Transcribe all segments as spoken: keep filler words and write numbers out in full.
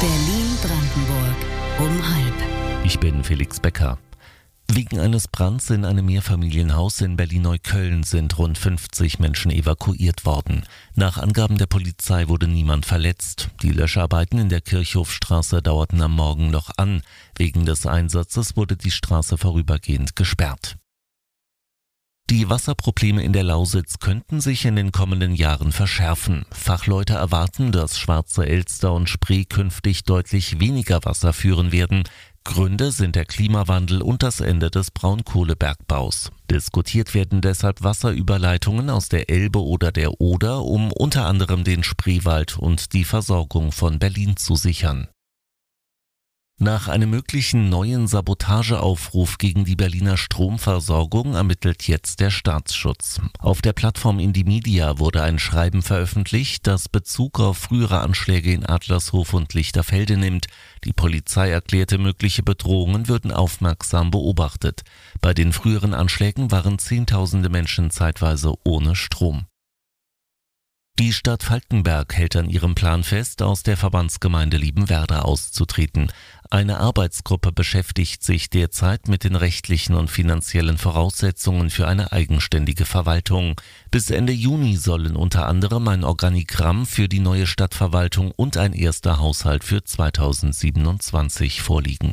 Berlin-Brandenburg um halb. Ich bin Felix Becker. Wegen eines Brands in einem Mehrfamilienhaus in Berlin-Neukölln sind rund fünfzig Menschen evakuiert worden. Nach Angaben der Polizei wurde niemand verletzt. Die Löscharbeiten in der Kirchhofstraße dauerten am Morgen noch an. Wegen des Einsatzes wurde die Straße vorübergehend gesperrt. Die Wasserprobleme in der Lausitz könnten sich in den kommenden Jahren verschärfen. Fachleute erwarten, dass Schwarze Elster und Spree künftig deutlich weniger Wasser führen werden. Gründe sind der Klimawandel und das Ende des Braunkohlebergbaus. Diskutiert werden deshalb Wasserüberleitungen aus der Elbe oder der Oder, um unter anderem den Spreewald und die Versorgung von Berlin zu sichern. Nach einem möglichen neuen Sabotageaufruf gegen die Berliner Stromversorgung ermittelt jetzt der Staatsschutz. Auf der Plattform Indymedia wurde ein Schreiben veröffentlicht, das Bezug auf frühere Anschläge in Adlershof und Lichterfelde nimmt. Die Polizei erklärte, mögliche Bedrohungen würden aufmerksam beobachtet. Bei den früheren Anschlägen waren Zehntausende Menschen zeitweise ohne Strom. Die Stadt Falkenberg hält an ihrem Plan fest, aus der Verbandsgemeinde Liebenwerda auszutreten. Eine Arbeitsgruppe beschäftigt sich derzeit mit den rechtlichen und finanziellen Voraussetzungen für eine eigenständige Verwaltung. Bis Ende Juni sollen unter anderem ein Organigramm für die neue Stadtverwaltung und ein erster Haushalt für zweitausendsiebenundzwanzig vorliegen.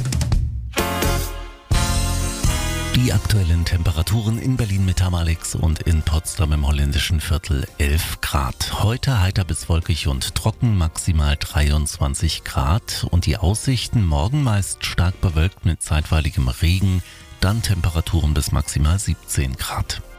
Die aktuellen Temperaturen in Berlin mit Alex und in Potsdam im holländischen Viertel elf Grad. Heute heiter bis wolkig und trocken, maximal dreiundzwanzig Grad. Und die Aussichten morgen meist stark bewölkt mit zeitweiligem Regen, dann Temperaturen bis maximal siebzehn Grad.